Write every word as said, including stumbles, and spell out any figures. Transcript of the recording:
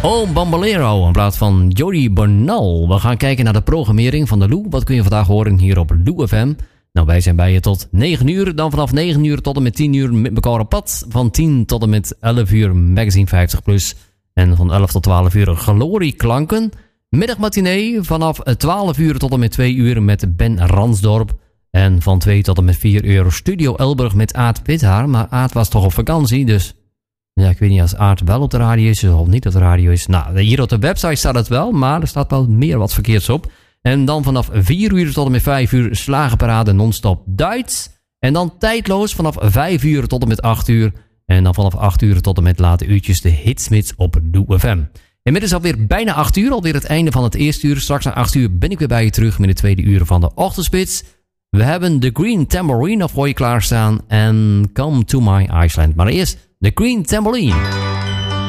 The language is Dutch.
Oh Bambolero in plaats van Jody Bernal. We gaan kijken naar de programmering van de Lou. Wat kun je vandaag horen hier op Lou F M? Nou, wij zijn bij je tot negen uur. Dan vanaf negen uur tot en met tien uur met elkaar op pad. Van tien tot en met elf uur Magazine vijftig plus. En van elf tot twaalf uur Glorieklanken. Middagmatinee vanaf twaalf uur tot en met twee uur met Ben Ransdorp. En van twee tot en met vier uur Studio Elburg met Aad Pithaar. Maar Aad was toch op vakantie, dus... Ja, ik weet niet als Aard wel op de radio is of niet op de radio is. Nou, hier op de website staat het wel, maar er staat wel meer wat verkeerds op. En dan vanaf vier uur tot en met vijf uur Slagenparade non-stop Duits. En dan tijdloos vanaf vijf uur tot en met acht uur. En dan vanaf acht uur tot en met late uurtjes de Hitsmits op Lou F M. Inmiddels alweer bijna acht uur, alweer het einde van het eerste uur. Straks na acht uur ben ik weer bij je terug met de tweede uur van de ochtendspits. We hebben The Green Tambourine voor je klaarstaan en Come to My Iceland. Maar eerst The Green Tambourine.